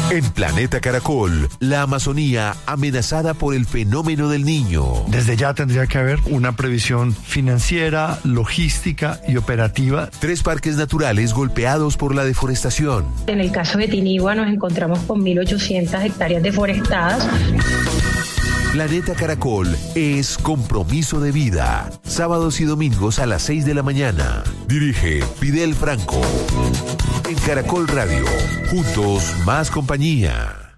En Planeta Caracol, la Amazonía amenazada por el fenómeno del Niño. Desde ya tendría que haber una previsión financiera, logística y operativa. 3 parques naturales golpeados por la deforestación. En el caso de Tinigua nos encontramos con 1.800 hectáreas deforestadas. Planeta Caracol es compromiso de vida. Sábados y domingos a las 6 de la mañana. Dirige Fidel Franco. En Caracol Radio. Juntos, más compañía.